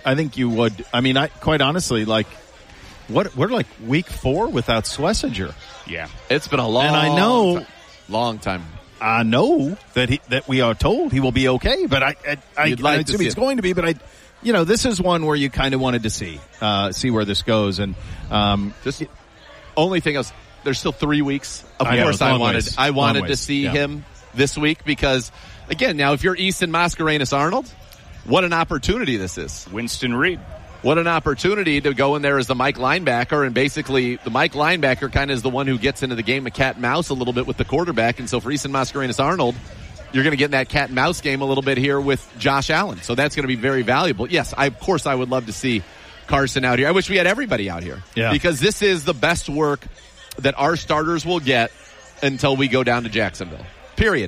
you would. I mean, quite honestly, like, we're like week 4 without Schlesinger. Yeah. It's been a long time. I know that we are told he will be okay, but I assume he's going to be, but this is one where you kind of wanted to see where this goes. And, just only thing is there's still 3 weeks. Of course I wanted to see him this week because, again, now if you're Easton Mascarenas-Arnold, what an opportunity this is. Winston Reed. What an opportunity to go in there as the Mike linebacker, and basically the Mike linebacker kind of is the one who gets into the game of cat and mouse a little bit with the quarterback. And so for Easton Mascarenas-Arnold, you're going to get in that cat and mouse game a little bit here with Josh Allen. So that's going to be very valuable. Yes, of course I would love to see Carson out here. I wish we had everybody out here. Yeah. Because this is the best work that our starters will get until we go down to Jacksonville. Period.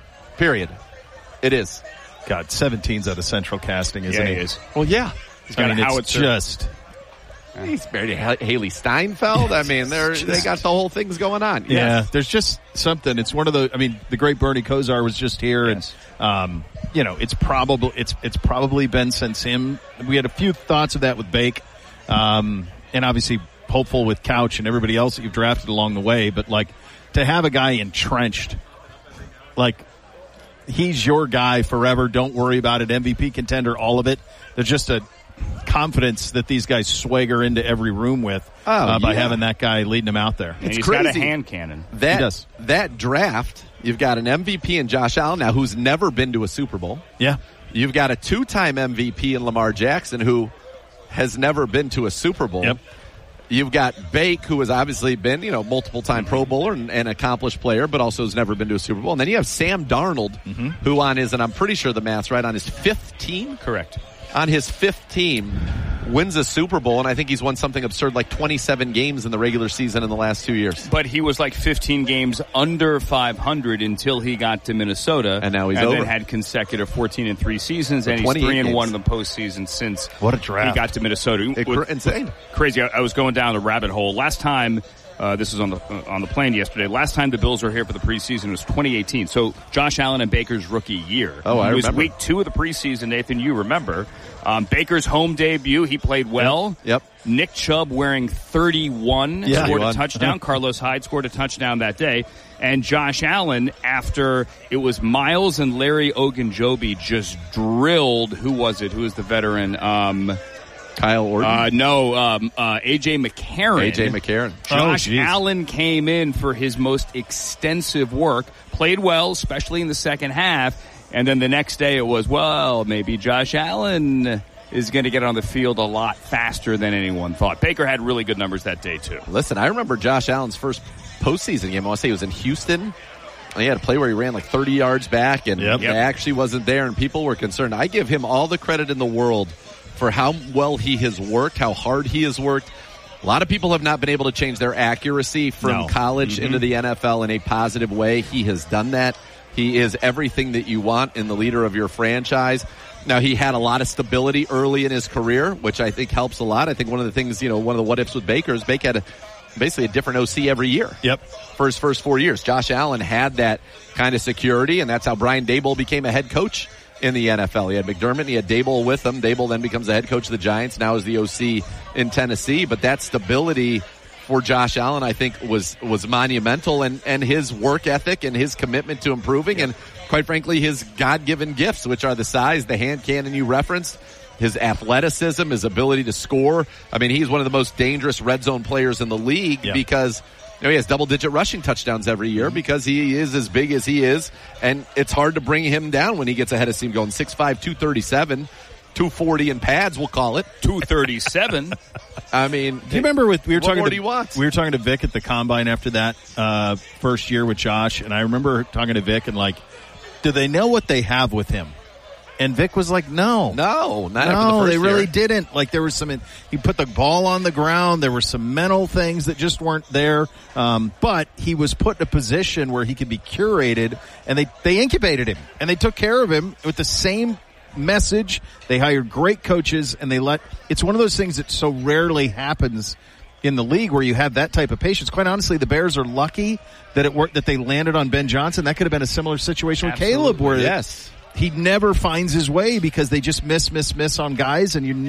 It is. God, 17's out of Central Casting, isn't he? He is. Well, yeah. He's got a howitzer. He's married Haley Steinfeld. I mean, they got the whole thing's going on. Yeah, there's just something. It's one of the great Bernie Kosar was just here, yes. And it's probably been since him. We had a few thoughts of that with Bake, and obviously hopeful with Couch and everybody else that you've drafted along the way. But like to have a guy entrenched, like he's your guy forever. Don't worry about it. MVP contender, all of it. There's just a confidence that these guys swagger into every room with by having that guy leading them out there. And he's crazy. got a hand cannon. He does. That draft, you've got an MVP in Josh Allen now who's never been to a Super Bowl. Yeah. You've got a 2-time MVP in Lamar Jackson who has never been to a Super Bowl. Yep. You've got Bake, who has obviously been, multiple-time Pro Bowler and accomplished player, but also has never been to a Super Bowl. And then you have Sam Darnold, who on his, and I'm pretty sure the math's right, on his 5th team? Correct. On his 5th team, wins a Super Bowl, and I think he's won something absurd like 27 games in the regular season in the last 2 years. But he was like 15 games under 500 until he got to Minnesota. And now he's over. And then had consecutive 14-3 seasons, and he's 3-1 in the postseason since what a draft. He got to Minnesota. Insane. Crazy. I was going down the rabbit hole. Last time, this was on the plane yesterday. Last time the Bills were here for the preseason was 2018. So Josh Allen and Baker's rookie year. Oh, I remember. It was week 2 of the preseason, Nathan, you remember. Baker's home debut, he played well. Yep. Nick Chubb wearing 31 scored a touchdown. Carlos Hyde scored a touchdown that day. And Josh Allen, after it was Miles and Larry Ogunjobi just drilled, who was it? Who was the veteran? Kyle Orton? A.J. McCarron. Josh Allen came in for his most extensive work, played well, especially in the second half. And then the next day it was, maybe Josh Allen is going to get on the field a lot faster than anyone thought. Baker had really good numbers that day, too. Listen, I remember Josh Allen's first postseason game. I want to say it was in Houston. He had a play where he ran like 30 yards back, and he actually wasn't there, and people were concerned. I give him all the credit in the world for how well he has worked, how hard he has worked. A lot of people have not been able to change their accuracy from college into the NFL in a positive way. He has done that. He is everything that you want in the leader of your franchise. Now, he had a lot of stability early in his career, which I think helps a lot. I think one of the things, one of the what-ifs with Baker is Baker had basically a different OC every year. Yep. For his first 4 years. Josh Allen had that kind of security, and that's how Brian Daboll became a head coach in the NFL. He had McDermott, he had Daboll with him. Daboll then becomes the head coach of the Giants, now is the OC in Tennessee. But that stability for Josh Allen, I think, was monumental, and his work ethic and his commitment to improving, and quite frankly, his God-given gifts, which are the size, the hand cannon you referenced, his athleticism, his ability to score. I mean, he's one of the most dangerous red zone players in the league because he has double-digit rushing touchdowns every year because he is as big as he is, and it's hard to bring him down when he gets ahead of steam going 6'5", 237, 240 in pads, we'll call it. 237. I mean, do you remember we were talking to Vic at the Combine after that first year with Josh, and I remember talking to Vic and like, do they know what they have with him? And Vic was like, no, not after the first they really year. didn't. Like there was he put the ball on the ground. There were some mental things that just weren't there. But he was put in a position where he could be curated, and they incubated him and they took care of him with the same message. They hired great coaches, and it's one of those things that so rarely happens in the league where you have that type of patience. Quite honestly, the Bears are lucky that it worked, that they landed on Ben Johnson. That could have been a similar situation with Caleb, where he never finds his way because they just miss on guys, and you